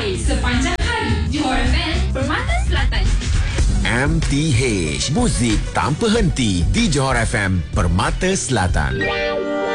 terbaik sepanjang hari. Johor FM, Permata Selatan. MTH, muzik tanpa henti di Johor FM, Permata Selatan.